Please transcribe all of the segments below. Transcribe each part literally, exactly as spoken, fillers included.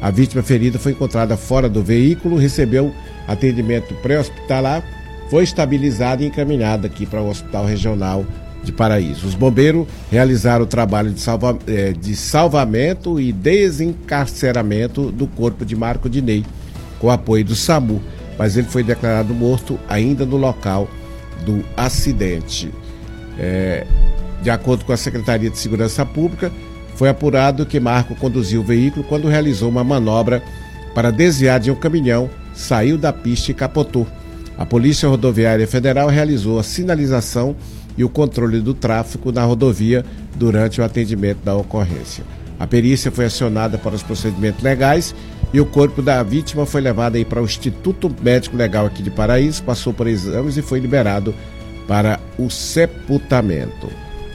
A vítima ferida foi encontrada fora do veículo, recebeu atendimento pré-hospitalar, foi estabilizada e encaminhada aqui para o Hospital Regional de Paraíso. Os bombeiros realizaram o trabalho de, salva, de salvamento e desencarceramento do corpo de Marco Dinei, com apoio do SAMU, mas ele foi declarado morto ainda no local do acidente. É, de acordo com a Secretaria de Segurança Pública, foi apurado que Marco conduziu o veículo quando realizou uma manobra para desviar de um caminhão, saiu da pista e capotou. A Polícia Rodoviária Federal realizou a sinalização e o controle do tráfego na rodovia durante o atendimento da ocorrência. A perícia foi acionada para os procedimentos legais e o corpo da vítima foi levado aí para o Instituto Médico Legal aqui de Paraíso, passou por exames e foi liberado para o sepultamento.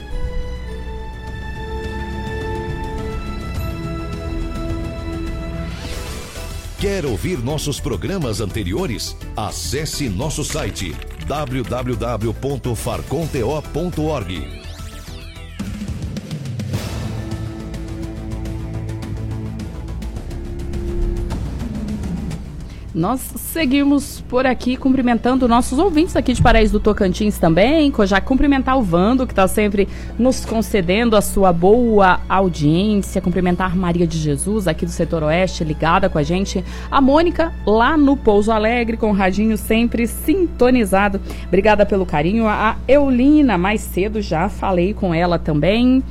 Quer ouvir nossos programas anteriores? Acesse nosso site w w w ponto farconto ponto org. Nós seguimos por aqui cumprimentando nossos ouvintes aqui de Paraíso do Tocantins também, já cumprimentar o Vando, que está sempre nos concedendo a sua boa audiência, cumprimentar Maria de Jesus aqui do setor oeste, ligada com a gente, a Mônica lá no Pouso Alegre, com o radinho sempre sintonizado. Obrigada pelo carinho, a Eulina, mais cedo já falei com ela também.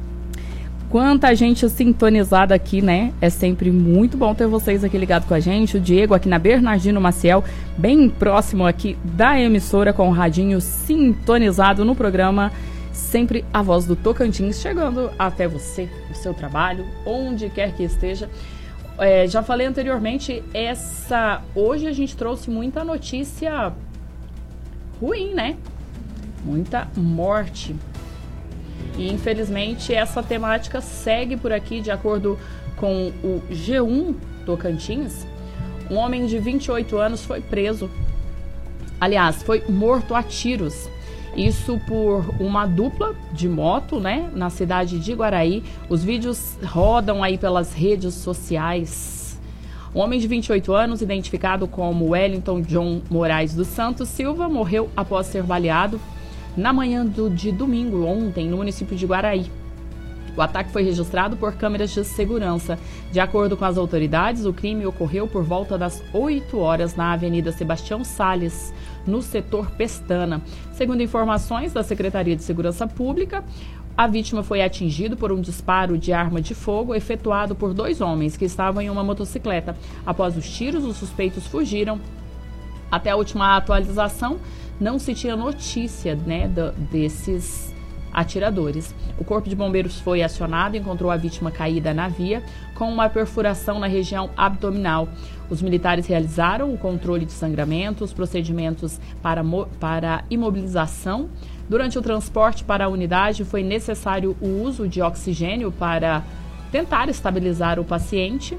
Quanta gente sintonizada aqui, né? É sempre muito bom ter vocês aqui ligados com a gente. O Diego aqui na Bernardino Maciel, bem próximo aqui da emissora, com o radinho sintonizado no programa. Sempre a voz do Tocantins, chegando até você, no seu trabalho, onde quer que esteja. É, já falei anteriormente, essa hoje a gente trouxe muita notícia ruim, né? Muita morte. E, infelizmente, essa temática segue por aqui, de acordo com o G um Tocantins. Um homem de vinte e oito anos foi preso. Aliás, foi morto a tiros. Isso por uma dupla de moto, né, na cidade de Iguaraí. Os vídeos rodam aí pelas redes sociais. Um homem de vinte e oito anos, identificado como Wellington John Moraes dos Santos Silva, morreu após ser baleado na manhã do, de domingo, ontem, no município de Iguaraí. O ataque foi registrado por câmeras de segurança. De acordo com as autoridades, o crime ocorreu por volta das oito horas na Avenida Sebastião Salles, no setor Pestana. Segundo informações da Secretaria de Segurança Pública, a vítima foi atingida por um disparo de arma de fogo efetuado por dois homens que estavam em uma motocicleta. Após os tiros, os suspeitos fugiram. Até a última atualização, não se tinha notícia, né, do, desses atiradores. O Corpo de Bombeiros foi acionado e encontrou a vítima caída na via com uma perfuração na região abdominal. Os militares realizaram o controle de sangramento, os procedimentos para, para imobilização. Durante o transporte para a unidade, foi necessário o uso de oxigênio para tentar estabilizar o paciente.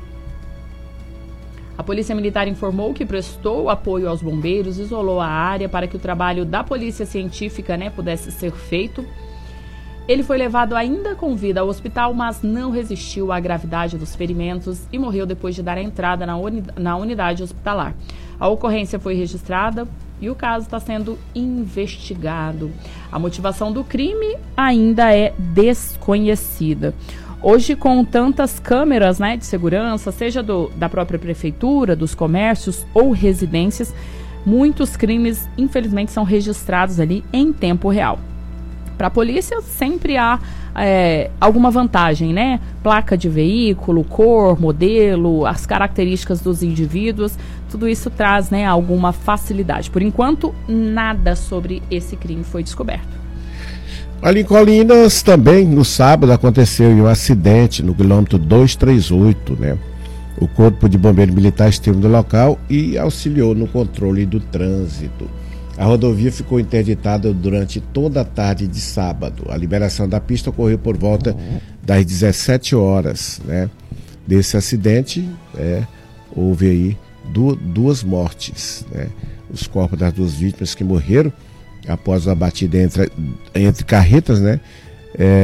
A Polícia Militar informou que prestou apoio aos bombeiros, isolou a área para que o trabalho da Polícia Científica, né, pudesse ser feito. Ele foi levado ainda com vida ao hospital, mas não resistiu à gravidade dos ferimentos e morreu depois de dar a entrada na, uni- na unidade hospitalar. A ocorrência foi registrada e o caso está sendo investigado. A motivação do crime ainda é desconhecida. Hoje, com tantas câmeras, né, de segurança, seja do, da própria prefeitura, dos comércios ou residências, muitos crimes, infelizmente, são registrados ali em tempo real. Para a polícia, sempre há é, alguma vantagem, né? Placa de veículo, cor, modelo, as características dos indivíduos, tudo isso traz, né, alguma facilidade. Por enquanto, nada sobre esse crime foi descoberto. Ali em Colinas, também no sábado, aconteceu um acidente no quilômetro duzentos e trinta e oito, né? O Corpo de Bombeiros Militar esteve no local e auxiliou no controle do trânsito. A rodovia ficou interditada durante toda a tarde de sábado. A liberação da pista ocorreu por volta das dezessete horas, né? Desse acidente, é, houve aí du- duas mortes, né? Os corpos das duas vítimas que morreram após a batida entre, entre carretas, né, é,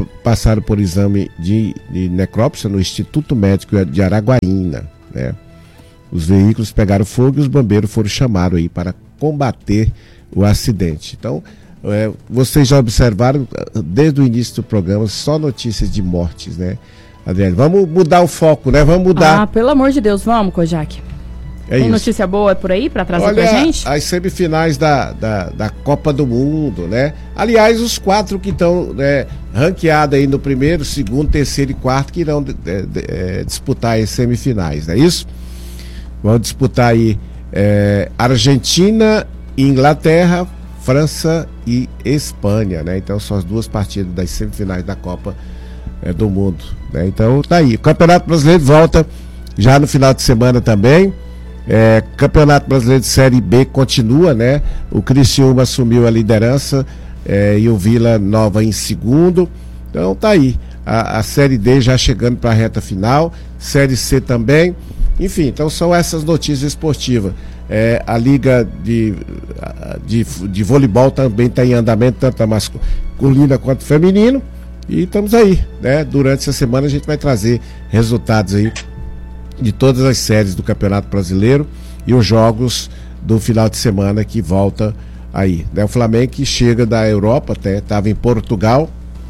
passaram por exame de, de necrópsia no Instituto Médico de Araguaína, né? Os veículos pegaram fogo e os bombeiros foram chamados aí para combater o acidente. Então, é, vocês já observaram desde o início do programa só notícias de mortes, né, Adriane? Vamos mudar o foco, né? Vamos mudar. Ah, pelo amor de Deus, vamos, Kojak. É Tem isso. Notícia boa por aí para trazer Olha, pra gente? as semifinais da, da, da Copa do Mundo, né? Aliás, os quatro que estão, né, ranqueados aí no primeiro, segundo, terceiro e quarto que irão é, é, disputar as semifinais, não é isso? Vão disputar aí é, Argentina, Inglaterra, França e Espanha, né? Então são as duas partidas das semifinais da Copa é, do Mundo, né? Então tá aí. O Campeonato Brasileiro volta já no final de semana também. É, Campeonato Brasileiro de Série B continua, né? O Criciúma assumiu a liderança é, e o Vila Nova em segundo. Então tá aí. A, a Série D já chegando para a reta final. Série C também. Enfim, então são essas notícias esportivas. É, a Liga de, de, de Voleibol também está em andamento, tanto a masculina quanto feminino. E estamos aí, né? Durante essa semana a gente vai trazer resultados aí de todas as séries do Campeonato Brasileiro e os jogos do final de semana que volta aí, né? O Flamengo que chega da Europa, até estava em Portugal,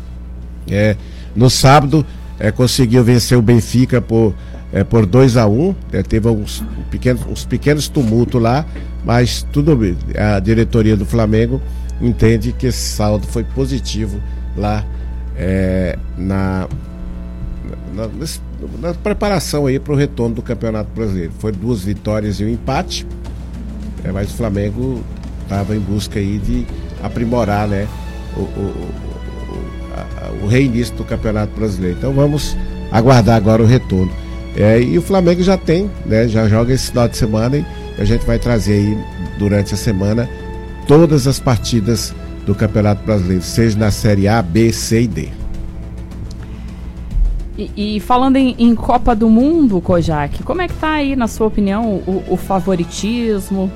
é, no sábado é, conseguiu vencer o Benfica por, é, por dois a um, é, teve uns pequenos, uns pequenos tumultos lá, mas tudo bem, a diretoria do Flamengo entende que esse saldo foi positivo lá é, na, na, na preparação aí para o retorno do Campeonato Brasileiro. Foi duas vitórias e um empate, é, mas o Flamengo estava em busca aí de aprimorar, né, o, o, o, a, o reinício do Campeonato Brasileiro. Então vamos aguardar agora o retorno. É, e o Flamengo já tem, né, já joga esse final de semana e a gente vai trazer aí durante a semana todas as partidas do Campeonato Brasileiro, seja na Série A, B, C e D. E, e falando em, em Copa do Mundo, Kojak, como é que tá aí, na sua opinião, o, o favoritismo?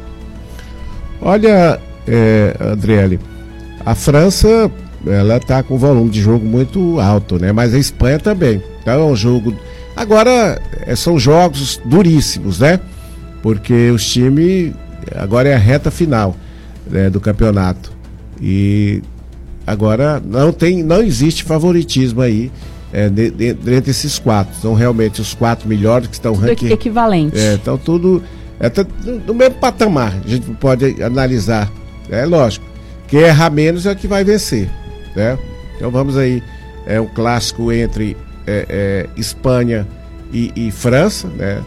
Olha, é, Adriele, a França, ela tá com volume de jogo muito alto, né? Mas a Espanha também. Então é um jogo... Agora, é, são jogos duríssimos, né? Porque os times... Agora é a reta final, né, do campeonato. E agora não tem, não existe favoritismo aí é, de, de, entre esses quatro. São realmente os quatro melhores que estão ranqueados. Equivalente. É, então tudo é tá no mesmo patamar. A gente pode analisar. É lógico. Quem errar menos é o que vai vencer, né? Então vamos aí. É um clássico entre é, é, Espanha e, e França, né?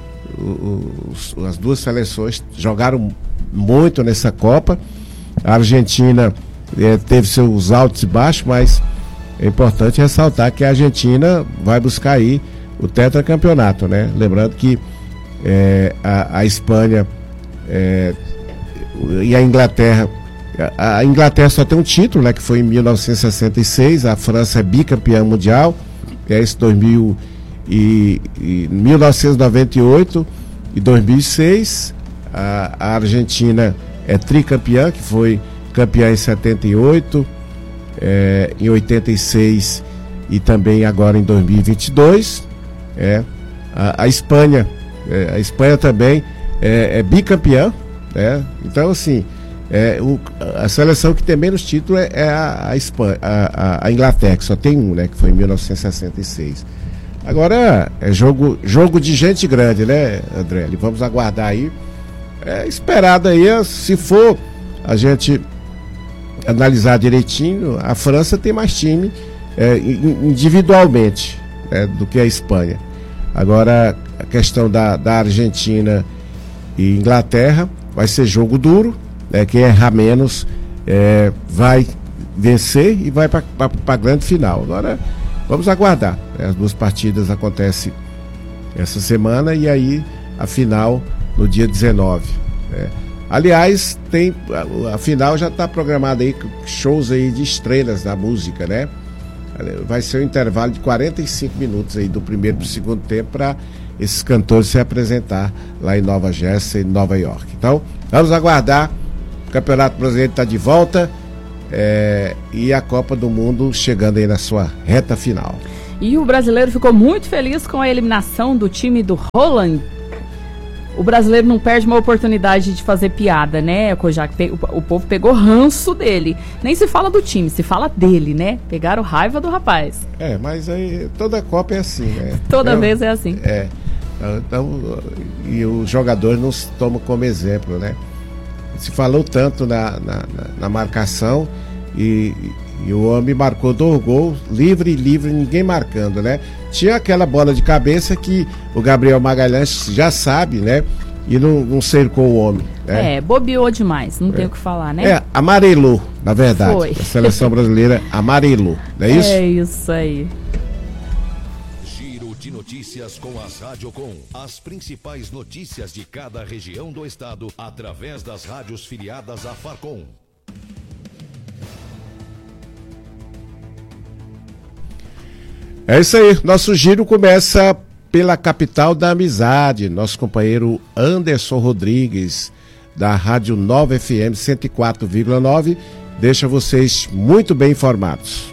Os, as duas seleções jogaram muito nessa Copa. A Argentina é, teve seus altos e baixos, mas é importante ressaltar que a Argentina vai buscar aí o tetracampeonato, né? Lembrando que é, a, a Espanha é, e a Inglaterra, a, a Inglaterra só tem um título, né? Que foi em mil novecentos e sessenta e seis, a França é bicampeã mundial, que é esse dois mil e, e mil novecentos e noventa e oito e dois mil e seis, a, a Argentina é tricampeã, que foi campeã em setenta e oito, é, em oitenta e seis e também agora em dois mil e vinte e dois. É, a, a Espanha, é, a Espanha também é, é bicampeã, né? Então assim, é, o, a seleção que tem menos título é, é a, a, Espanha, a, a Inglaterra, que só tem um, né? Que foi em mil novecentos e sessenta e seis. Agora é jogo, jogo de gente grande, né, André? Vamos aguardar aí. É esperado aí, se for a gente analisar direitinho, a França tem mais time é, individualmente, é, do que a Espanha. Agora a questão da, da Argentina e Inglaterra vai ser jogo duro, né? Quem errar menos é, vai vencer e vai para a grande final. Agora vamos aguardar, né? As duas partidas acontecem essa semana e aí a final no dia dezenove. Né? Aliás, tem a, a final já está programada aí, shows aí de estrelas da música, né? Vai ser um intervalo de quarenta e cinco minutos aí do primeiro para o segundo tempo para esses cantores se apresentar lá em Nova Jersey, Nova York. Então, vamos aguardar. O Campeonato Brasileiro está de volta. é, e a Copa do Mundo chegando aí na sua reta final. E o brasileiro ficou muito feliz com a eliminação do time do Holland. O brasileiro não perde uma oportunidade de fazer piada, né, Kojak? O, o povo pegou ranço dele. Nem se fala do time, se fala dele, né? Pegaram raiva do rapaz. É, mas aí toda Copa é assim, né? Toda é, vez é assim. É. Então, e os jogadores não se tomam como exemplo, né? Se falou tanto na, na, na, na marcação e, e o homem marcou dois gols, livre, livre, ninguém marcando, né? Tinha aquela bola de cabeça que o Gabriel Magalhães já sabe, né? E não, não cercou o homem, né? É, bobeou demais, não é. tem o que falar, né? É, amarelou, na verdade. Foi. A seleção brasileira amarelou, não é isso? É isso aí. Giro de notícias com as Rádio Com. As principais notícias de cada região do estado através das rádios filiadas à Farcom. É isso aí, nosso giro começa pela capital da amizade, nosso companheiro Anderson Rodrigues, da Rádio nove F M cento e quatro vírgula nove, deixa vocês muito bem informados.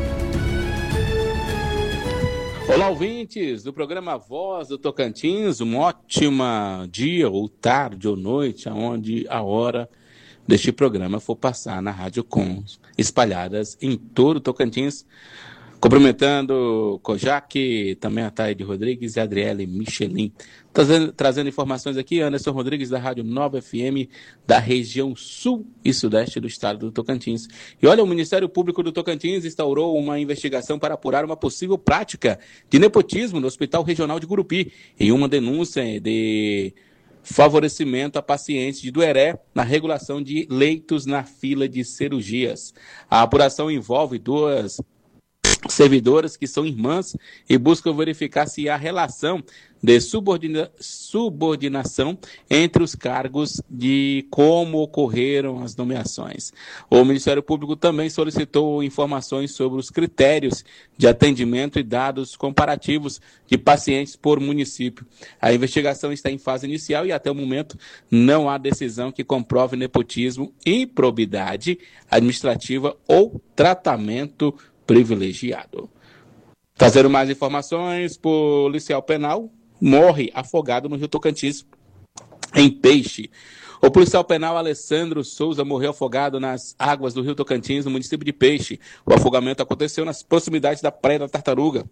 Olá, ouvintes do programa Voz do Tocantins, um ótimo dia, ou tarde, ou noite, aonde a hora deste programa for passar na Rádio Com, espalhadas em todo o Tocantins. Cumprimentando Kojak, também a Taide Rodrigues e a Adriele Michelin. Trazendo, trazendo informações aqui, Anderson Rodrigues da Rádio nove F M da região sul e sudeste do estado do Tocantins. E olha, o Ministério Público do Tocantins instaurou uma investigação para apurar uma possível prática de nepotismo no Hospital Regional de Gurupi, em uma denúncia de favorecimento a pacientes de Dueré na regulação de leitos na fila de cirurgias. A apuração envolve duas servidoras que são irmãs e buscam verificar se há relação de subordina- subordinação entre os cargos de como ocorreram as nomeações. O Ministério Público também solicitou informações sobre os critérios de atendimento e dados comparativos de pacientes por município. A investigação está em fase inicial e até o momento não há decisão que comprove nepotismo, improbidade administrativa ou tratamento privilegiado. Trazendo mais informações, policial penal morre afogado no Rio Tocantins, em Peixe. O policial penal Alessandro Souza morreu afogado nas águas do Rio Tocantins, no município de Peixe. O afogamento aconteceu nas proximidades da Praia da Tartaruga.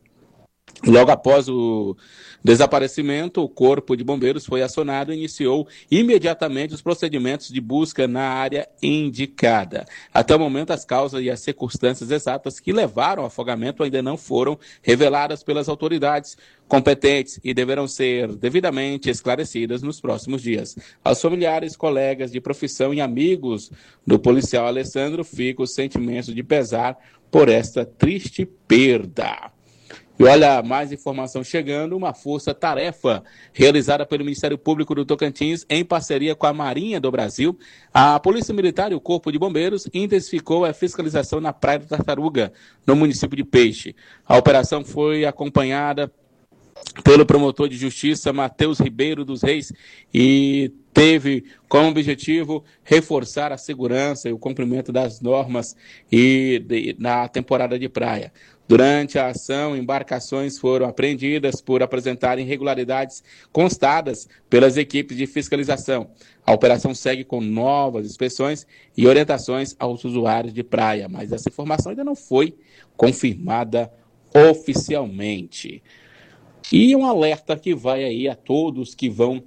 Logo após o desaparecimento, o Corpo de Bombeiros foi acionado e iniciou imediatamente os procedimentos de busca na área indicada. Até o momento, as causas e as circunstâncias exatas que levaram ao afogamento ainda não foram reveladas pelas autoridades competentes e deverão ser devidamente esclarecidas nos próximos dias. Aos familiares, colegas de profissão e amigos do policial Alessandro, fica o sentimento de pesar por esta triste perda. E olha, mais informação chegando, uma força-tarefa realizada pelo Ministério Público do Tocantins em parceria com a Marinha do Brasil. A Polícia Militar e o Corpo de Bombeiros intensificou a fiscalização na Praia da Tartaruga, no município de Peixe. A operação foi acompanhada pelo promotor de justiça Matheus Ribeiro dos Reis e teve como objetivo reforçar a segurança e o cumprimento das normas e de, na temporada de praia. Durante a ação, embarcações foram apreendidas por apresentarem irregularidades constadas pelas equipes de fiscalização. A operação segue com novas inspeções e orientações aos usuários de praia, mas essa informação ainda não foi confirmada oficialmente. E um alerta que vai aí a todos que vão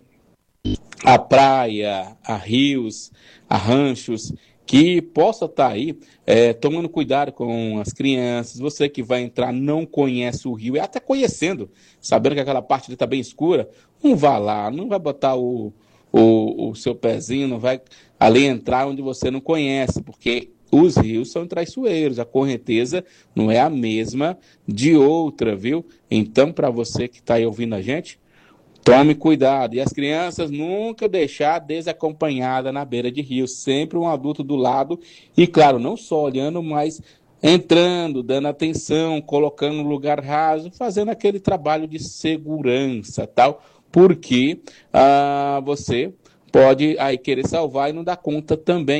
à praia, a rios, a ranchos, que possa estar aí é, tomando cuidado com as crianças. Você que vai entrar não conhece o rio, e até conhecendo, sabendo que aquela parte ali está bem escura, não vá lá, não vai botar o, o, o seu pezinho, não vai ali entrar onde você não conhece, porque os rios são traiçoeiros, a correnteza não é a mesma de outra, viu? Então, para você que está aí ouvindo a gente, tome cuidado. E as crianças nunca deixar desacompanhada na beira de rio, sempre um adulto do lado e, claro, não só olhando, mas entrando, dando atenção, colocando no lugar raso, fazendo aquele trabalho de segurança, tal, porque ah, você pode aí querer salvar e não dar conta também.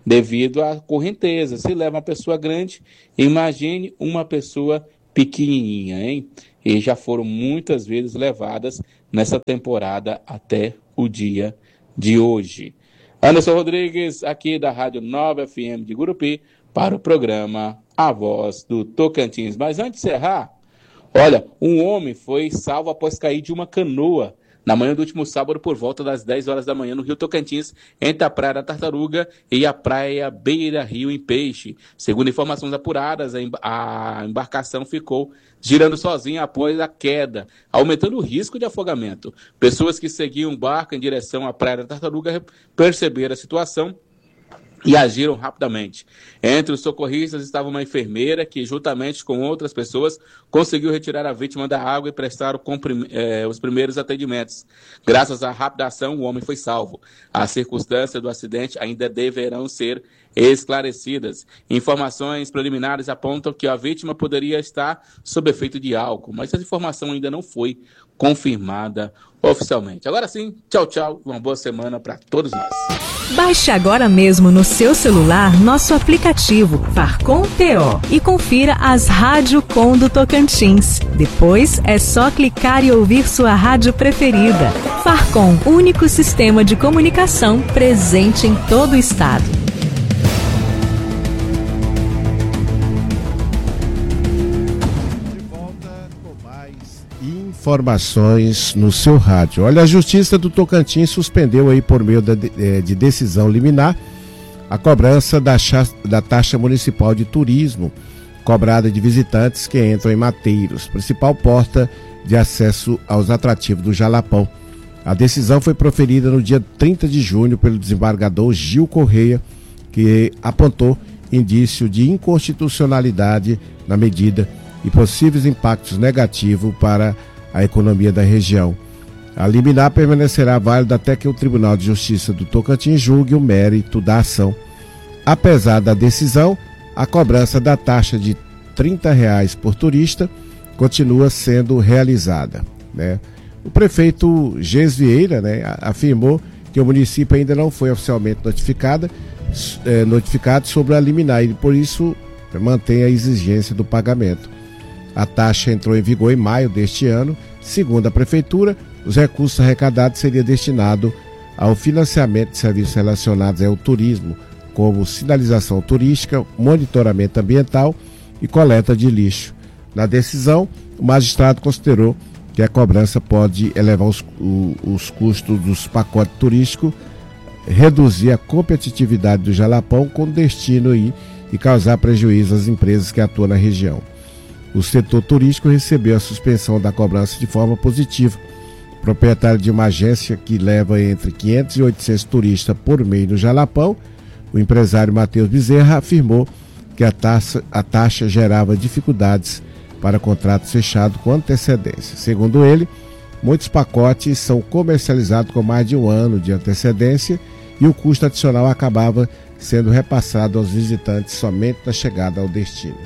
devido à correnteza. Se leva uma pessoa grande, imagine uma pessoa pequenininha, hein? E já foram muitas vezes levadas nessa temporada até o dia de hoje. Anderson Rodrigues, aqui da Rádio Nova F M de Gurupi, para o programa A Voz do Tocantins. Mas antes de encerrar, olha, um homem foi salvo após cair de uma canoa na manhã do último sábado, por volta das dez horas da manhã, no Rio Tocantins, entre a Praia da Tartaruga e a Praia Beira Rio em Peixe. Segundo informações apuradas, a embarcação ficou girando sozinha após a queda, aumentando o risco de afogamento. Pessoas que seguiam o barco em direção à Praia da Tartaruga perceberam a situação e agiram rapidamente. Entre os socorristas estava uma enfermeira que, juntamente com outras pessoas, conseguiu retirar a vítima da água e prestar o comprim- eh, os primeiros atendimentos. Graças à rápida ação, o homem foi salvo. As circunstâncias do acidente ainda deverão ser esclarecidas. Informações preliminares apontam que a vítima poderia estar sob efeito de álcool, mas essa informação ainda não foi confirmada oficialmente. Agora sim, tchau, tchau, uma boa semana para todos nós. Baixe agora mesmo no seu celular nosso aplicativo Farcom T O e confira as Rádio Com do Tocantins. Depois é só clicar e ouvir sua rádio preferida. Farcom, único sistema de comunicação presente em todo o estado. Informações no seu rádio. Olha, a Justiça do Tocantins suspendeu aí por meio da, de decisão liminar a cobrança da, da taxa municipal de turismo cobrada de visitantes que entram em Mateiros, principal porta de acesso aos atrativos do Jalapão. A decisão foi proferida no dia trinta de junho pelo desembargador Gil Correia, que apontou indício de inconstitucionalidade na medida e possíveis impactos negativos para a economia da região. A liminar permanecerá válida até que o Tribunal de Justiça do Tocantins julgue o mérito da ação. Apesar da decisão, a cobrança da taxa de trinta reais por turista continua sendo realizada, né? O prefeito Ges Vieira, né, afirmou que o município ainda não foi oficialmente notificado, é, notificado sobre a liminar e, por isso, mantém a exigência do pagamento. A taxa entrou em vigor em maio deste ano. Segundo a Prefeitura, os recursos arrecadados seriam destinados ao financiamento de serviços relacionados ao turismo, como sinalização turística, monitoramento ambiental e coleta de lixo. Na decisão, o magistrado considerou que a cobrança pode elevar os, o, os custos dos pacotes turísticos, reduzir a competitividade do Jalapão com destino aí e causar prejuízo às empresas que atuam na região. O setor turístico recebeu a suspensão da cobrança de forma positiva. O proprietário de uma agência que leva entre quinhentos e oitocentos turistas por mês no Jalapão, o empresário Matheus Bezerra, afirmou que a taxa, a taxa gerava dificuldades para contratos fechados com antecedência. Segundo ele, muitos pacotes são comercializados com mais de um ano de antecedência e o custo adicional acabava sendo repassado aos visitantes somente na chegada ao destino.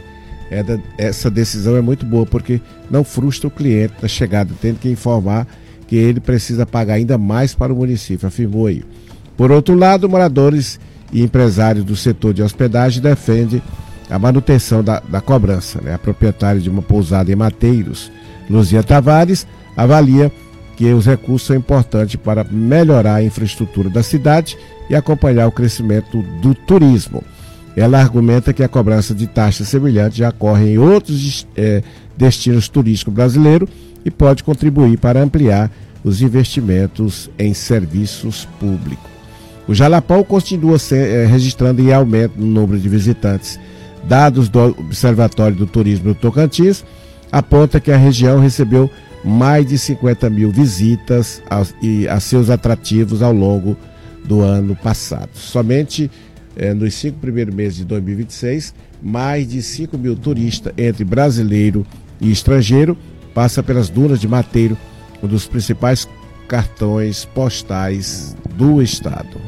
Essa decisão é muito boa porque não frustra o cliente na chegada, tendo que informar que ele precisa pagar ainda mais para o município, afirmou aí. Por outro lado, moradores e empresários do setor de hospedagem defendem a manutenção da, da cobrança, né? A proprietária de uma pousada em Mateiros, Luzia Tavares, avalia que os recursos são importantes para melhorar a infraestrutura da cidade e acompanhar o crescimento do turismo. Ela argumenta que a cobrança de taxas semelhantes já ocorre em outros é, destinos turísticos brasileiros e pode contribuir para ampliar os investimentos em serviços públicos. O Jalapão continua ser, é, registrando em aumento no número de visitantes. Dados do Observatório do Turismo do Tocantins apontam que a região recebeu mais de cinquenta mil visitas a, e, a seus atrativos ao longo do ano passado. Somente É, nos cinco primeiros meses de dois mil e vinte e seis, mais de cinco mil turistas, entre brasileiro e estrangeiro, passa pelas dunas de Mateiro, um dos principais cartões postais do estado.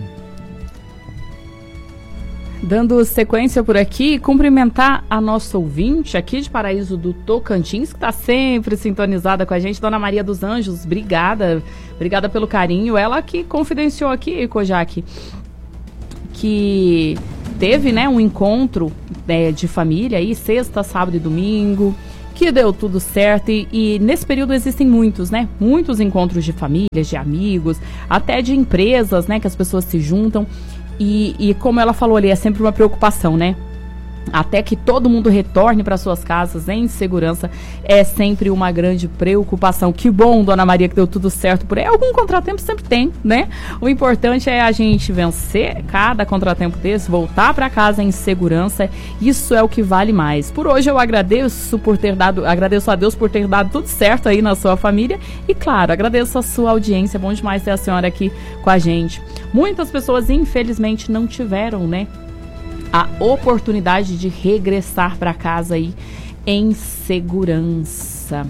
Dando sequência por aqui, cumprimentar a nossa ouvinte aqui de Paraíso do Tocantins, que está sempre sintonizada com a gente, Dona Maria dos Anjos, obrigada, obrigada pelo carinho. Ela que confidenciou aqui, Kojak, que teve, né, um encontro é, de família aí, sexta, sábado e domingo, que deu tudo certo, e, e nesse período existem muitos, né, muitos encontros de famílias, de amigos, até de empresas, né, que as pessoas se juntam, e, e como ela falou ali, é sempre uma preocupação, né, até que todo mundo retorne para suas casas em segurança, é sempre uma grande preocupação. Que bom, Dona Maria, que deu tudo certo por aí. Algum contratempo sempre tem, né? O importante é a gente vencer cada contratempo desse, voltar para casa em segurança. Isso é o que vale mais. Por hoje eu agradeço por ter dado, agradeço a Deus por ter dado tudo certo aí na sua família. E claro, agradeço a sua audiência. É bom demais ter a senhora aqui com a gente. Muitas pessoas, infelizmente, não tiveram, né, a oportunidade de regressar para casa aí em segurança.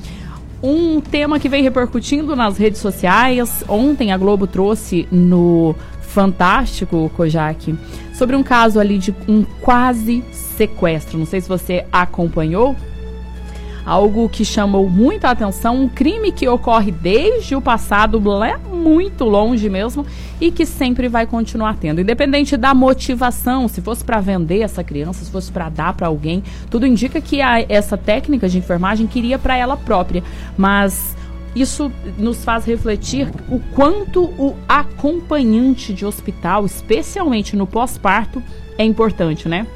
Um tema que vem repercutindo nas redes sociais, ontem a Globo trouxe no Fantástico, Kojak, sobre um caso ali de um quase sequestro. Não sei se você acompanhou. Algo que chamou muita atenção, um crime que ocorre desde o passado, muito longe mesmo, e que sempre vai continuar tendo. Independente da motivação, se fosse para vender essa criança, se fosse para dar para alguém, tudo indica que a, essa técnica de enfermagem queria para ela própria. Mas isso nos faz refletir o quanto o acompanhante de hospital, especialmente no pós-parto, é importante, né?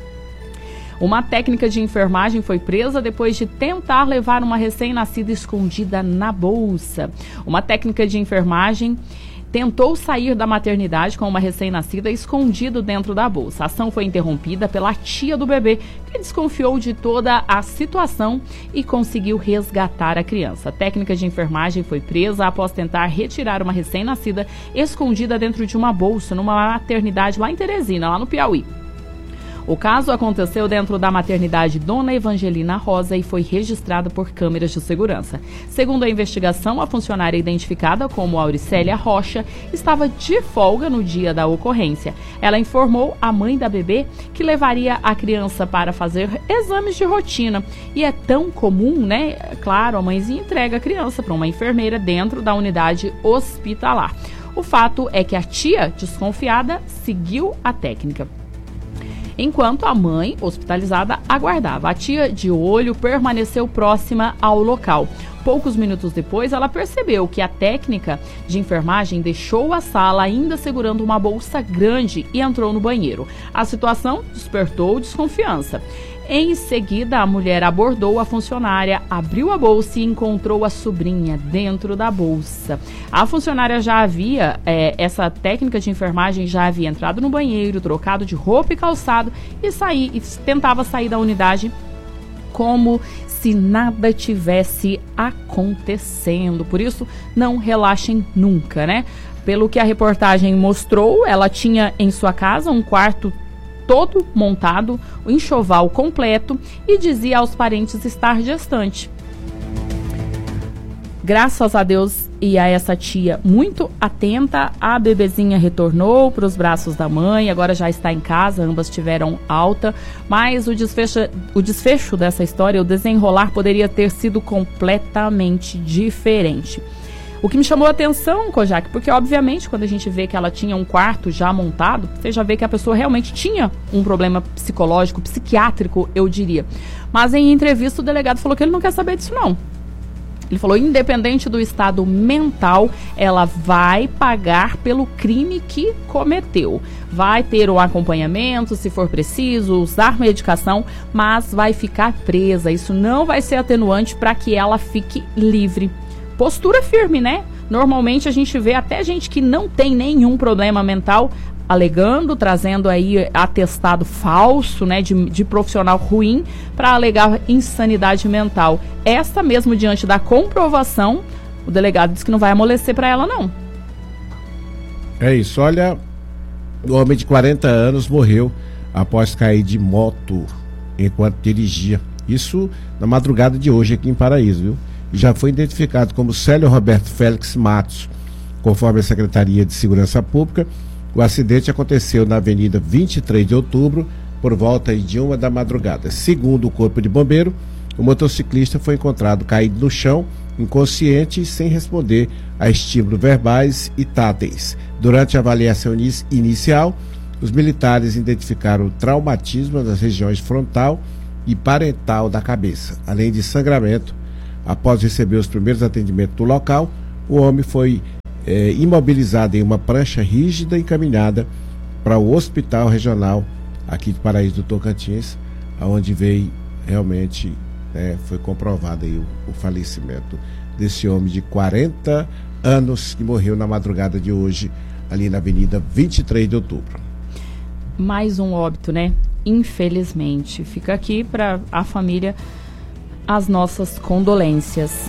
Uma técnica de enfermagem foi presa depois de tentar levar uma recém-nascida escondida na bolsa. Uma técnica de enfermagem tentou sair da maternidade com uma recém-nascida escondido dentro da bolsa. A ação foi interrompida pela tia do bebê, que desconfiou de toda a situação e conseguiu resgatar a criança. A técnica de enfermagem foi presa após tentar retirar uma recém-nascida escondida dentro de uma bolsa numa maternidade lá em Teresina, lá no Piauí. O caso aconteceu dentro da maternidade Dona Evangelina Rosa e foi registrado por câmeras de segurança. Segundo a investigação, a funcionária identificada como Auricélia Rocha estava de folga no dia da ocorrência. Ela informou a mãe da bebê que levaria a criança para fazer exames de rotina. E é tão comum, né? Claro, a mãezinha entrega a criança para uma enfermeira dentro da unidade hospitalar. O fato é que a tia, desconfiada, seguiu a técnica, enquanto a mãe, hospitalizada, aguardava. A tia, de olho, permaneceu próxima ao local. Poucos minutos depois, ela percebeu que a técnica de enfermagem deixou a sala ainda segurando uma bolsa grande e entrou no banheiro. A situação despertou desconfiança. Em seguida, a mulher abordou a funcionária, abriu a bolsa e encontrou a sobrinha dentro da bolsa. A funcionária já havia, é, essa técnica de enfermagem já havia entrado no banheiro, trocado de roupa e calçado e, saí, e tentava sair da unidade como se nada tivesse acontecendo. Por isso, não relaxem nunca, né? Pelo que a reportagem mostrou, ela tinha em sua casa um quarto todo montado, o enxoval completo, e dizia aos parentes estar gestante. Graças a Deus e a essa tia muito atenta, a bebezinha retornou para os braços da mãe, agora já está em casa, ambas tiveram alta, mas o desfecho, o desfecho dessa história, o desenrolar, poderia ter sido completamente diferente. O que me chamou a atenção, Kojak, porque obviamente quando a gente vê que ela tinha um quarto já montado, você já vê que a pessoa realmente tinha um problema psicológico, psiquiátrico, eu diria. Mas em entrevista o delegado falou que ele não quer saber disso não. Ele falou, independente do estado mental, ela vai pagar pelo crime que cometeu. Vai ter um acompanhamento, se for preciso, usar medicação, mas vai ficar presa. Isso não vai ser atenuante para que ela fique livre. Postura firme, né? Normalmente a gente vê até gente que não tem nenhum problema mental alegando, trazendo aí atestado falso, né, de, de profissional ruim para alegar insanidade mental. Essa mesmo, diante da comprovação, o delegado disse que não vai amolecer para ela, não. É isso, olha, o homem de quarenta anos morreu após cair de moto enquanto dirigia. Isso na madrugada de hoje aqui em Paraíso, viu? Já foi identificado como Célio Roberto Félix Matos. Conforme a Secretaria de Segurança Pública, o acidente aconteceu na Avenida vinte e três de outubro, por volta de uma da madrugada. Segundo o Corpo de Bombeiro, o motociclista foi encontrado caído no chão, inconsciente e sem responder a estímulos verbais e táteis. Durante a avaliação inicial, Os militares identificaram traumatismo nas regiões frontal e parental da cabeça, além de sangramento. Após receber os primeiros atendimentos do local, o homem foi é, imobilizado em uma prancha rígida e encaminhada para o Hospital Regional aqui de Paraíso do Tocantins, onde veio realmente, né, foi comprovado aí o, o falecimento desse homem de quarenta anos que morreu na madrugada de hoje, ali na Avenida vinte e três de outubro. Mais um óbito, né? Infelizmente. Fica aqui para a família as nossas condolências.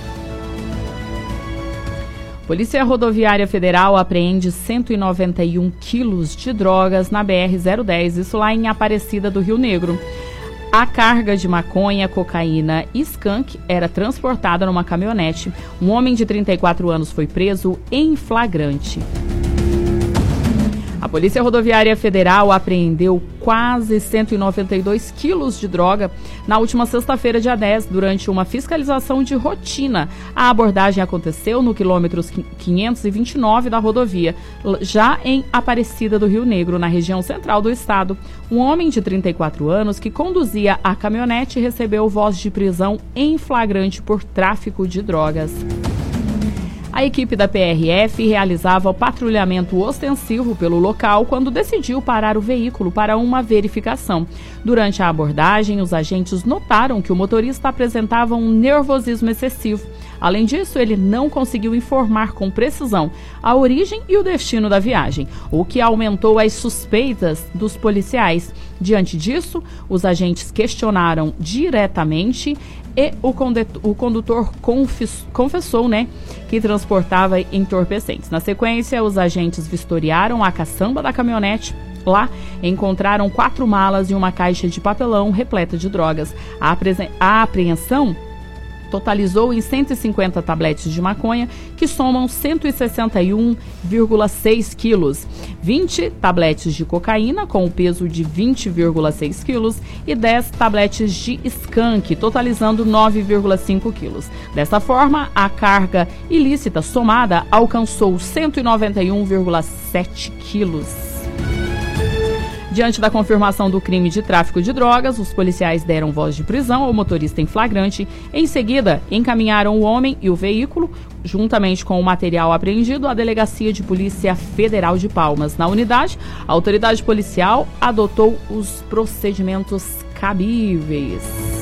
Polícia Rodoviária Federal apreende cento e noventa e um quilos de drogas na B R zero dez, isso lá em Aparecida do Rio Negro. A carga de maconha, cocaína e skunk era transportada numa caminhonete. Um homem de trinta e quatro anos foi preso em flagrante. A Polícia Rodoviária Federal apreendeu quase cento e noventa e dois quilos de droga na última sexta-feira, dia dez, durante uma fiscalização de rotina. A abordagem aconteceu no quilômetro quinhentos e vinte e nove da rodovia, já em Aparecida do Rio Negro, na região central do estado. Um homem de trinta e quatro anos que conduzia a caminhonete recebeu voz de prisão em flagrante por tráfico de drogas. A equipe da P R F realizava o patrulhamento ostensivo pelo local quando decidiu parar o veículo para uma verificação. Durante a abordagem, os agentes notaram que o motorista apresentava um nervosismo excessivo. Além disso, ele não conseguiu informar com precisão a origem e o destino da viagem, o que aumentou as suspeitas dos policiais. Diante disso, os agentes questionaram diretamente e o, o condutor confis, confessou, né, que transportava entorpecentes. Na sequência, os agentes vistoriaram a caçamba da caminhonete. Lá, encontraram quatro malas e uma caixa de papelão repleta de drogas. A, a apreensão totalizou em cento e cinquenta tabletes de maconha, que somam cento e sessenta e um vírgula seis quilos, vinte tabletes de cocaína, com o peso de vinte vírgula seis quilos, e dez tabletes de skunk, totalizando nove vírgula cinco quilos. Dessa forma, a carga ilícita somada alcançou cento e noventa e um vírgula sete quilos. Diante da confirmação do crime de tráfico de drogas, os policiais deram voz de prisão ao motorista em flagrante. Em seguida, encaminharam o homem e o veículo, juntamente com o material apreendido, à Delegacia de Polícia Federal de Palmas. Na unidade, a autoridade policial adotou os procedimentos cabíveis.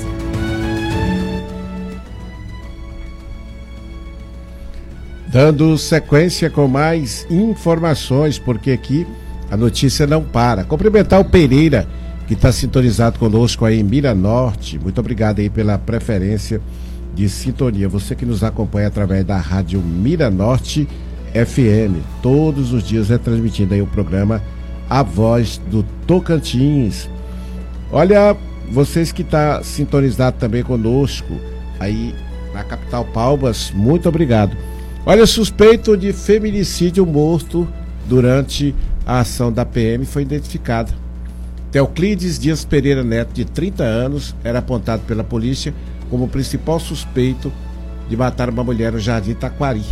Dando sequência com mais informações, porque aqui a notícia não para. Cumprimentar o Pereira, que está sintonizado conosco aí em Mira Norte. Muito obrigado aí pela preferência de sintonia. Você que nos acompanha através da rádio Mira Norte F M. Todos os dias retransmitindo aí o programa A Voz do Tocantins. Olha, vocês que estão tá sintonizados também conosco aí na capital Palmas, muito obrigado. Olha, suspeito de feminicídio morto durante a ação da P M foi identificada. Teoclides Dias Pereira Neto, de trinta anos, era apontado pela polícia como o principal suspeito de matar uma mulher no Jardim Taquari.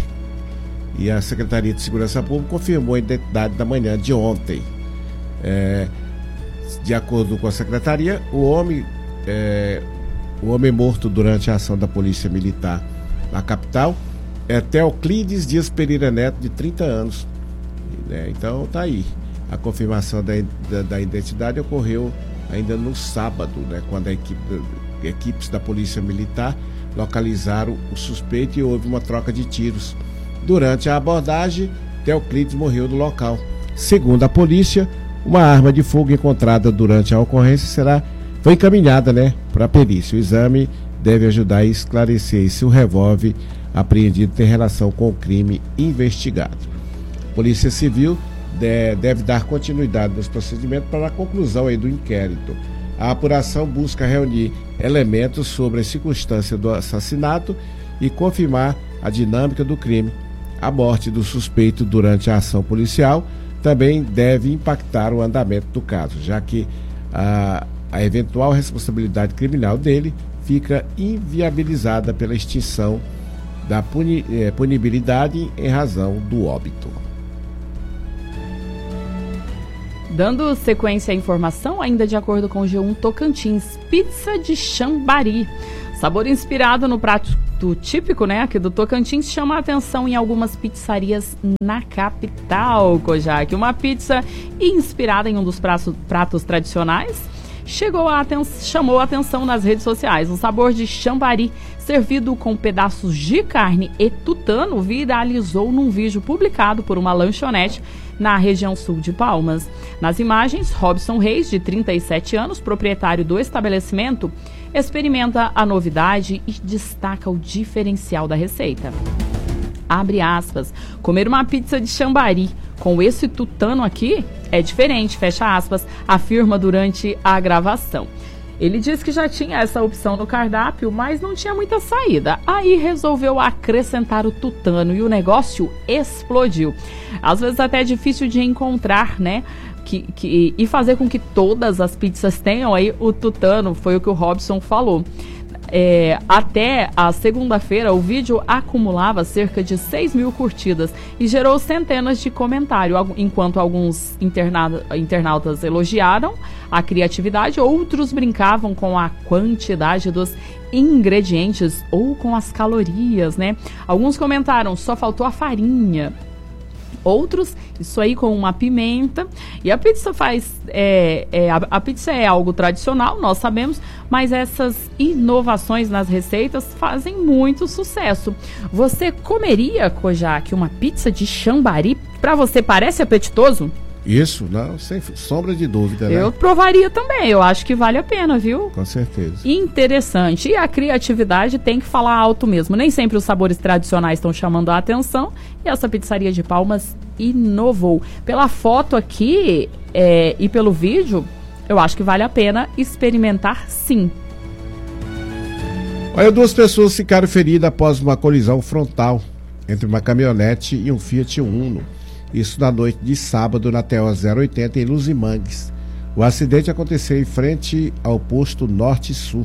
E a Secretaria de Segurança Pública confirmou a identidade da manhã de ontem. É, de acordo com a Secretaria, o homem, é, o homem morto durante a ação da Polícia Militar na capital é Teoclides Dias Pereira Neto, de trinta anos. É, então tá aí. A confirmação da, da, da identidade ocorreu ainda no sábado, né, quando a equipe, equipes da Polícia Militar localizaram o suspeito e houve uma troca de tiros. Durante a abordagem, Teoclides morreu no local. Segundo a polícia, uma arma de fogo encontrada durante a ocorrência será, foi encaminhada, né, para a perícia. O exame deve ajudar a esclarecer se o revólver apreendido tem relação com o crime investigado. Polícia Civil de, deve dar continuidade nos procedimentos para a conclusão aí do inquérito. A apuração busca reunir elementos sobre a circunstância do assassinato e confirmar a dinâmica do crime. A morte do suspeito durante a ação policial também deve impactar o andamento do caso, já que a, a eventual responsabilidade criminal dele fica inviabilizada pela extinção da puni, eh, punibilidade em razão do óbito. Dando sequência à informação, ainda de acordo com o G um Tocantins, pizza de Xambari. Sabor inspirado no prato típico, né, aqui do Tocantins, chama a atenção em algumas pizzarias na capital, Kojak. Uma pizza inspirada em um dos pratos, pratos tradicionais chegou a aten- chamou a atenção nas redes sociais. O sabor de Xambari, servido com pedaços de carne e tutano, viralizou num vídeo publicado por uma lanchonete na região sul de Palmas. Nas imagens, Robson Reis, de trinta e sete anos, proprietário do estabelecimento, experimenta a novidade e destaca o diferencial da receita. Abre aspas, comer uma pizza de Xambari com esse tutano aqui é diferente, fecha aspas, afirma durante a gravação. Ele diz que já tinha essa opção no cardápio, mas não tinha muita saída. Aí resolveu acrescentar o tutano e o negócio explodiu. Às vezes até é difícil de encontrar, né? Que, que, e fazer com que todas as pizzas tenham aí o tutano, foi o que o Robson falou. É, até a segunda-feira, o vídeo acumulava cerca de seis mil curtidas e gerou centenas de comentários, enquanto alguns interna- internautas elogiaram a criatividade, outros brincavam com a quantidade dos ingredientes ou com as calorias, né? Alguns comentaram, só faltou a farinha. Outros, isso aí com uma pimenta. E a pizza faz é, é, a, a pizza é algo tradicional, nós sabemos, mas essas inovações nas receitas fazem muito sucesso. Você comeria, Kojak, uma pizza de Xambari? Pra você parece apetitoso? Isso, não, sem sombra de dúvida, né? Eu provaria também, eu acho que vale a pena, viu? Com certeza. Interessante. E a criatividade tem que falar alto mesmo. Nem sempre os sabores tradicionais estão chamando a atenção. E essa pizzaria de Palmas inovou. Pela foto aqui é, e pelo vídeo, eu acho que vale a pena experimentar, sim. Olha, duas pessoas ficaram feridas após uma colisão frontal entre uma caminhonete e um Fiat Uno. Isso na noite de sábado na T O zero oitenta em Luzimangues. O acidente aconteceu em frente ao posto Norte-Sul.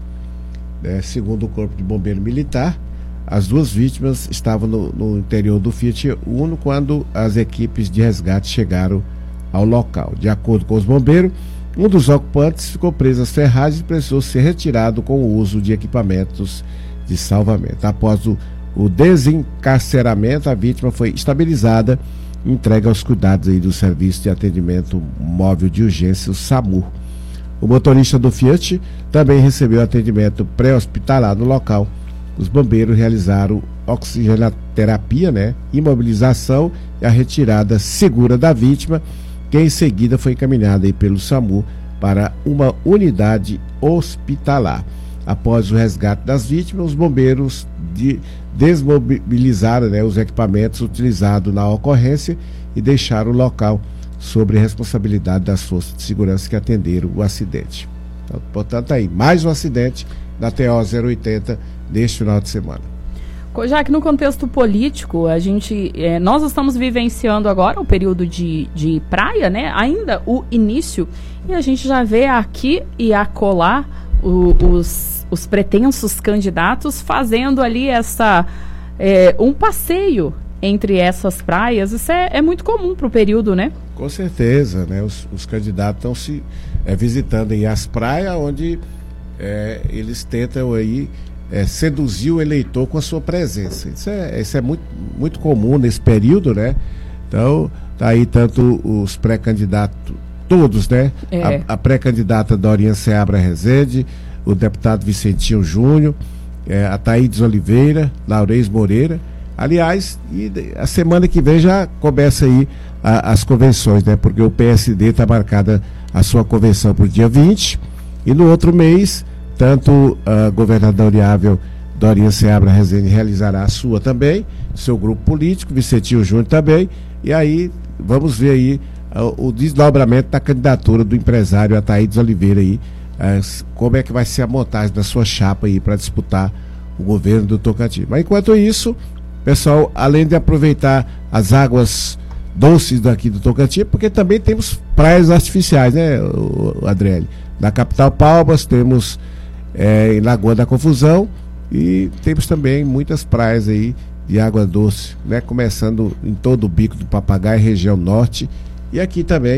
É, segundo o Corpo de Bombeiro Militar, as duas vítimas estavam no, no interior do Fiat Uno quando as equipes de resgate chegaram ao local. De acordo com os bombeiros, um dos ocupantes ficou preso às ferragens e precisou ser retirado com o uso de equipamentos de salvamento. Após o, o desencarceramento, a vítima foi estabilizada entrega aos cuidados aí do Serviço de Atendimento Móvel de Urgência, o SAMU. O motorista do Fiat também recebeu atendimento pré-hospitalar no local. Os bombeiros realizaram oxigenoterapia, né, imobilização e a retirada segura da vítima, que em seguida foi encaminhada aí pelo SAMU para uma unidade hospitalar. Após o resgate das vítimas, os bombeiros de, desmobilizaram, né, os equipamentos utilizados na ocorrência e deixaram o local sob responsabilidade das forças de segurança que atenderam o acidente. Então, portanto, aí, mais um acidente na T O zero oitenta neste final de semana. Já que no contexto político, a gente, é, nós estamos vivenciando agora o período de, de praia, né? Ainda o início, e a gente já vê aqui e acolá o, os os pretensos candidatos fazendo ali essa, é, um passeio entre essas praias. Isso é, é muito comum para o período, né? Com certeza, né? Os, os candidatos estão se é, visitando aí as praias onde é, eles tentam aí é, seduzir o eleitor com a sua presença. Isso é, isso é muito, muito comum nesse período, né? Então, tá aí tanto os pré-candidatos, todos, né? É. A, a pré-candidata Dorinha Seabra Rezende, o deputado Vicentinho Júnior, é, a Thaídes Oliveira, Laurez Moreira. Aliás, e a semana que vem já começa aí a, as convenções, né? Porque o P S D está marcada a sua convenção para o dia vinte, e no outro mês, tanto a governadoriável Dorinha Seabra Rezende realizará a sua também, seu grupo político, Vicentinho Júnior também, e aí vamos ver aí uh, o desdobramento da candidatura do empresário Thaídes Oliveira aí, uh, como é que vai ser a montagem da sua chapa aí para disputar o governo do Tocantins. Mas enquanto isso, pessoal, além de aproveitar as águas doces daqui do Tocantins, porque também temos praias artificiais, né, Adriele? Na capital Palmas, temos é, em Lagoa da Confusão, e temos também muitas praias aí de água doce, né? Começando em todo o Bico do Papagaio, região norte, e aqui também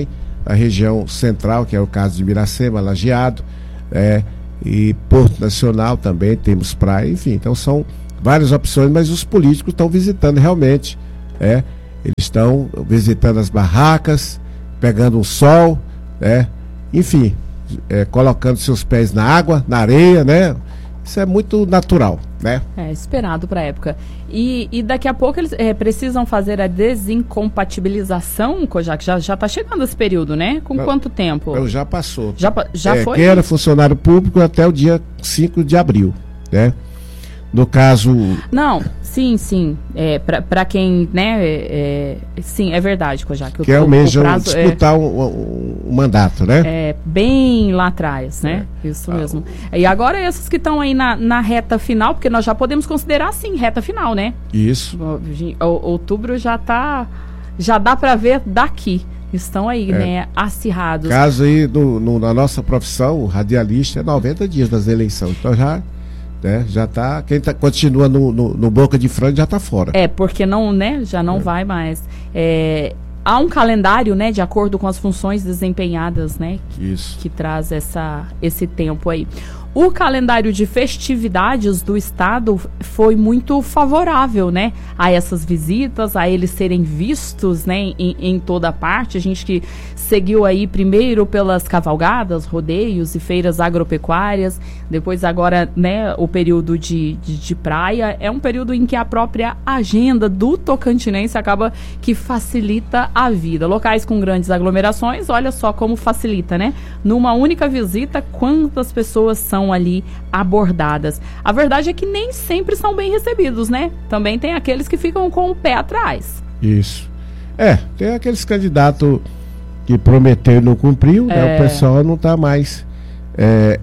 a região central, que é o caso de Miracema, Lajeado, é, e Porto Nacional também, temos praia, enfim, então são várias opções, mas os políticos estão visitando realmente, é, eles estão visitando as barracas, pegando um sol, é, enfim, é, colocando seus pés na água, na areia, né? Isso é muito natural, né? É, esperado para a época. E, e daqui a pouco eles é, precisam fazer a desincompatibilização, Kojak, já já está chegando esse período, né? Com não, quanto tempo? Não, já passou. Já, já é, foi? Quem era funcionário público até o dia cinco de abril, né? No caso... Não, sim, sim. É, para quem, né, é, é, sim, é verdade, Kojak. Que almejam disputar o é, um, um, um mandato, né? É, bem lá atrás, né? É. Isso mesmo. Ah, e agora esses que estão aí na, na reta final, porque nós já podemos considerar, sim, reta final, né? Isso. O, outubro já tá, já dá para ver daqui. Estão aí, é. né, acirrados. Caso aí, no, no, na nossa profissão, o radialista é noventa dias das eleições, então já... Né, já tá, quem tá, continua no, no, no boca de frango já está fora. É, porque não, né, já não é. vai mais. É, há um calendário, né, de acordo com as funções desempenhadas, né, Isso. que traz essa, esse tempo aí. O calendário de festividades do Estado foi muito favorável, né, a essas visitas, a eles serem vistos, né, em, em toda parte. A gente que seguiu aí primeiro pelas cavalgadas, rodeios e feiras agropecuárias, depois agora, né, o período de, de, de praia. É um período em que a própria agenda do tocantinense acaba que facilita a vida. Locais com grandes aglomerações, olha só como facilita, né? Numa única visita, quantas pessoas são ali abordadas. A verdade é que nem sempre são bem recebidos, né? Também tem aqueles que ficam com o pé atrás. Isso. É, tem aqueles candidatos que prometeu e não cumpriu, é. né? O pessoal não está mais é,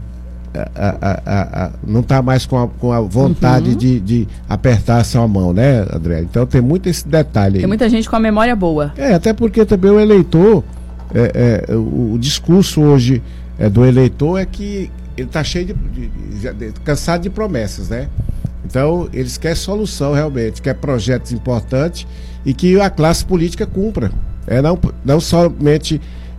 a, a, a, a, não está mais com a, com a vontade uhum. de, de apertar a sua mão, né, André? Então tem muito esse detalhe aí. Tem muita gente com a memória boa. É, até porque também o eleitor, é, é, o, o discurso hoje é, do eleitor é que ele está cheio de, de, de, de cansado de promessas, né? Então eles querem solução realmente, querem projetos importantes e que a classe política cumpra. É, não, não somente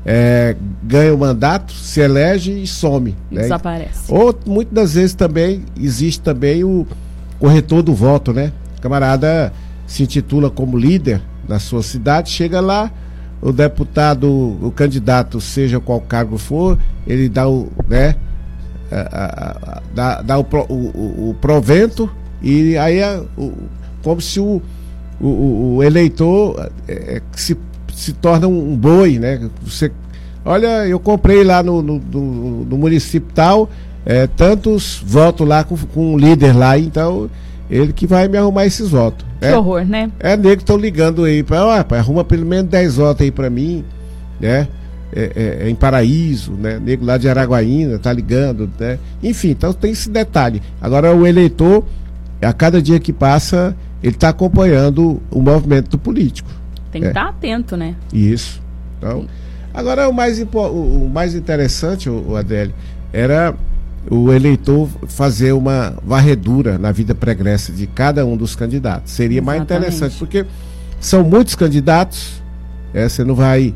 é, ganha o mandato, se elege e some. E né? Desaparece. Ou muitas das vezes também existe também o corretor do voto, né? O camarada se intitula como líder na sua cidade, chega lá, o deputado, o candidato, seja qual cargo for, ele dá o, né? A, a, a, dá, dá o, o, o, o provento e aí é o, como se o, o, o eleitor é, se, se torna um boi, né? Você, olha, eu comprei lá no, no, no, no município tal, é, tantos votos lá com, com um líder lá, então ele que vai me arrumar esses votos. Que é, horror, né? É, nego que estão ligando aí, pra, ó, arruma pelo menos dez votos aí pra mim, né? É, é, é em Paraíso, né? Nego lá de Araguaína tá ligando, né? Enfim, então tem esse detalhe. Agora o eleitor, a cada dia que passa, ele está acompanhando o movimento do político. Tem que estar é. tá atento, né? Isso. Então, sim. Agora o mais, o mais interessante, o, o Adélio, era o eleitor fazer uma varredura na vida pregressa de cada um dos candidatos. Seria Exatamente. mais interessante, porque são muitos candidatos, é, você não vai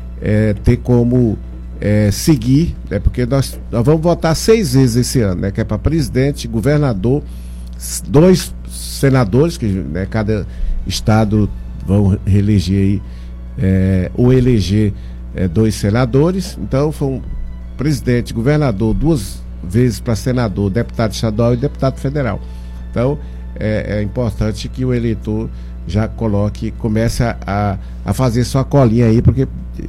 É, ter como é, seguir, né, porque nós, nós vamos votar seis vezes esse ano, né, que é para presidente, governador, dois senadores, que né, cada estado vão reeleger aí, é, ou eleger é, dois senadores. Então foi um presidente, governador, duas vezes para senador, deputado estadual e deputado federal. Então é, é importante que o eleitor já coloque, comece a, a fazer sua colinha aí, porque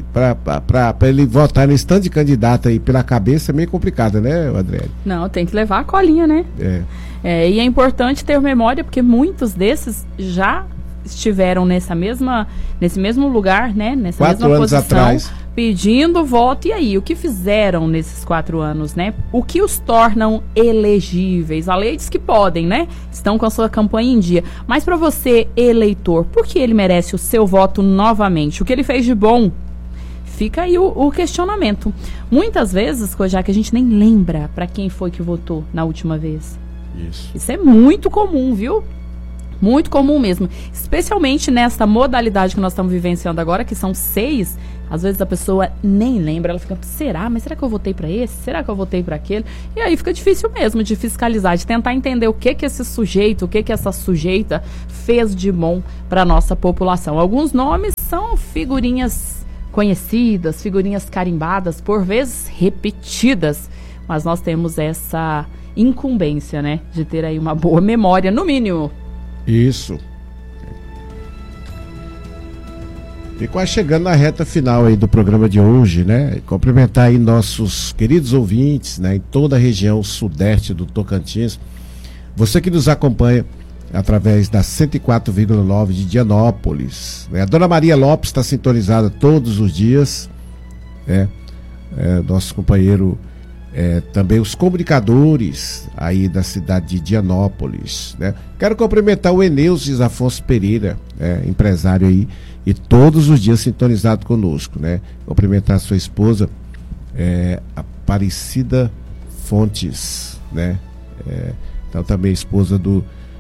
para ele votar nesse tanto de candidato aí pela cabeça é meio complicado, né, André? Não, tem que levar a colinha, né? É. É, e é importante ter memória, porque muitos desses já estiveram nessa mesma, nesse mesmo lugar, né? Nessa quatro mesma anos posição, atrás, pedindo voto. E aí, o que fizeram nesses quatro anos, né? O que os tornam elegíveis? A lei diz que podem, né? Estão com a sua campanha em dia. Mas para você, eleitor, por que ele merece o seu voto novamente? O que ele fez de bom? Fica aí o, o questionamento. Muitas vezes, já que a gente nem lembra para quem foi que votou na última vez. Isso. Isso é muito comum, viu? Muito comum mesmo, especialmente nesta modalidade que nós estamos vivenciando agora, que são seis. Às vezes a pessoa nem lembra, ela fica, será? Mas será que eu votei para esse? Será que eu votei para aquele? E aí fica difícil mesmo de fiscalizar, de tentar entender o que que esse sujeito, o que que essa sujeita fez de bom para a nossa população. Alguns nomes são figurinhas conhecidas, figurinhas carimbadas, por vezes repetidas, mas nós temos essa incumbência, né, de ter aí uma boa memória, no mínimo. Isso. E quase chegando na reta final aí do programa de hoje, né? Cumprimentar aí nossos queridos ouvintes, né? Em toda a região sudeste do Tocantins. Você que nos acompanha através da cento e quatro vírgula nove de Dianópolis, né? A Dona Maria Lopes está sintonizada todos os dias, né? É, nosso companheiro, é, também os comunicadores aí da cidade de Dianópolis, né? Quero cumprimentar o Eneusis Afonso Pereira, né? Empresário aí, e todos os dias sintonizado conosco, né? Cumprimentar a sua esposa, é, Aparecida Fontes, né? É, então também esposa do,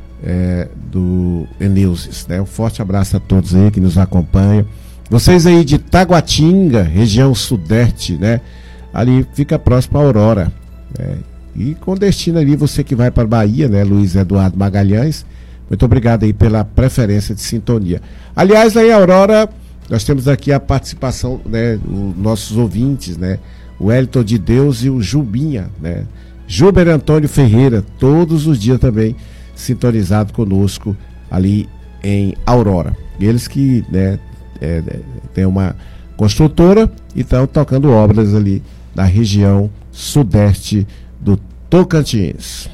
é, do Eneusis, né? Um forte abraço a todos aí que nos acompanham. Vocês aí de Taguatinga, região sudeste, né? Ali fica próximo a Aurora, né? E com destino ali, você que vai para Bahia, né? Luiz Eduardo Magalhães, muito obrigado aí pela preferência de sintonia. Aliás, aí em Aurora, nós temos aqui a participação, né? Os nossos ouvintes, né? O Elton de Deus e o Jubinha, né? Juber Antônio Ferreira, todos os dias também sintonizado conosco ali em Aurora. Eles que, né? É, tem uma construtora e estão tocando obras ali na região sudeste do Tocantins.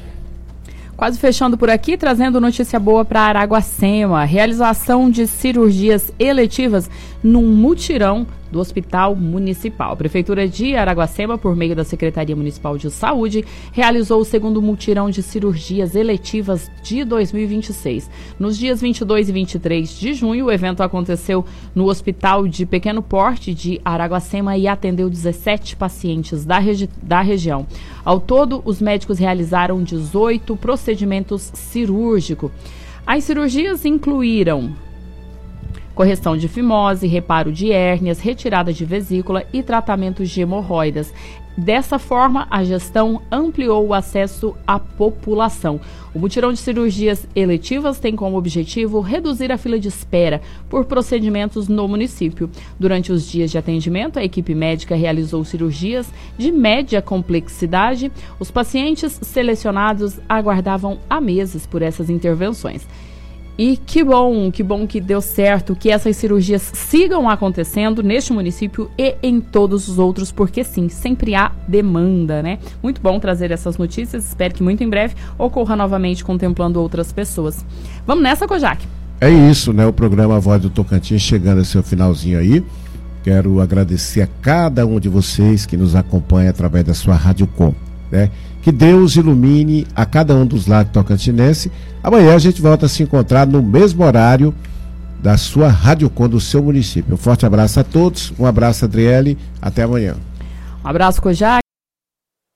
Quase fechando por aqui, trazendo notícia boa para Araguacema. Realização de cirurgias eletivas num mutirão do Hospital Municipal. A Prefeitura de Araguacema, por meio da Secretaria Municipal de Saúde, realizou o segundo mutirão de cirurgias eletivas de dois mil e vinte e seis. Nos dias vinte e dois e vinte e três de junho, o evento aconteceu no Hospital de Pequeno Porte de Araguacema e atendeu dezessete pacientes da, regi- da região. Ao todo, os médicos realizaram dezoito procedimentos cirúrgicos. As cirurgias incluíram correção de fimose, reparo de hérnias, retirada de vesícula e tratamento de hemorroidas. Dessa forma, a gestão ampliou o acesso à população. O mutirão de cirurgias eletivas tem como objetivo reduzir a fila de espera por procedimentos no município. Durante os dias de atendimento, a equipe médica realizou cirurgias de média complexidade. Os pacientes selecionados aguardavam há meses por essas intervenções. E que bom, que bom que deu certo, que essas cirurgias sigam acontecendo neste município e em todos os outros, porque sim, sempre há demanda, né? Muito bom trazer essas notícias, espero que muito em breve ocorra novamente contemplando outras pessoas. Vamos nessa, Kojak? É isso, né? O programa Voz do Tocantins chegando a seu finalzinho aí. Quero agradecer a cada um de vocês que nos acompanha através da sua Rádio Com, né? Que Deus ilumine a cada um dos lados tocantinense. Amanhã a gente volta a se encontrar no mesmo horário da sua Rádio Com do seu município. Um forte abraço a todos, um abraço, Adriele, até amanhã. Um abraço, Kojak.